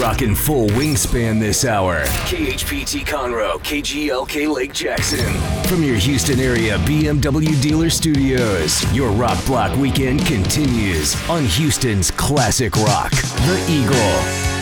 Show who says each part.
Speaker 1: rocking full wingspan this hour. KHPT Conroe, KGLK Lake Jackson. From your Houston area BMW dealer studios, your Rock Block weekend continues on Houston's classic rock, The Eagle.